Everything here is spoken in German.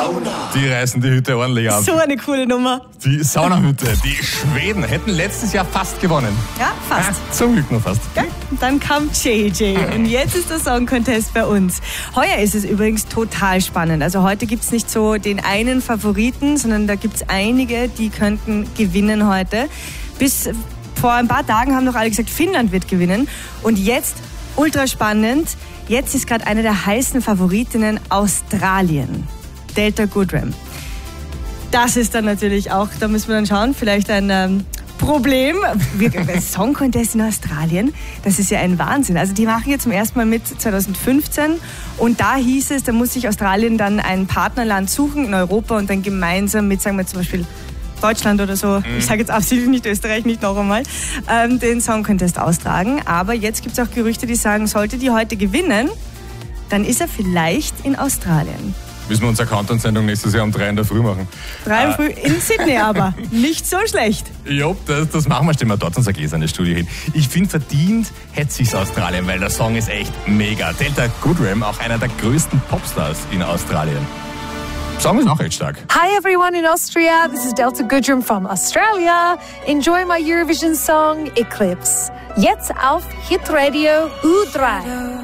Die reißen die Hütte ordentlich ab. So eine coole Nummer. Die Saunahütte, die Schweden hätten letztes Jahr fast gewonnen. Ja, fast. Zum Glück nur fast. Ja, dann kam JJ und jetzt ist der Song Contest bei uns. Heuer ist es übrigens total spannend. Also heute gibt es nicht so den einen Favoriten, sondern da gibt es einige, die könnten gewinnen heute. Bis vor ein paar Tagen haben noch alle gesagt, Finnland wird gewinnen. Und jetzt, ultra spannend, jetzt ist gerade eine der heißen Favoritinnen Australien. Delta Goodrem. Das ist dann natürlich auch, da müssen wir dann schauen, vielleicht ein Problem. Song Contest in Australien, das ist ja ein Wahnsinn. Also die machen jetzt zum ersten Mal mit 2015 und da hieß es, da muss sich Australien dann ein Partnerland suchen in Europa und dann gemeinsam mit, sagen wir zum Beispiel Deutschland oder so, ich sage jetzt absichtlich nicht Österreich, nicht noch einmal, den Song Contest austragen. Aber jetzt gibt es auch Gerüchte, die sagen, sollte die heute gewinnen, dann ist er vielleicht in Australien. Müssen wir unsere Countdown-Sendung nächstes Jahr um 3 in der Früh machen. 3 in Früh in Sydney aber. Nicht so schlecht. Ja, das machen wir. Stellen wir dort unser Gläser in das Studio hin. Ich finde, verdient hätte sich's Australien, weil der Song ist echt mega. Delta Goodrem, auch einer der größten Popstars in Australien. Der Song ist auch echt stark. Hi everyone in Austria, this is Delta Goodrem from Australia. Enjoy my Eurovision song Eclipse. Jetzt auf Hit Radio U3.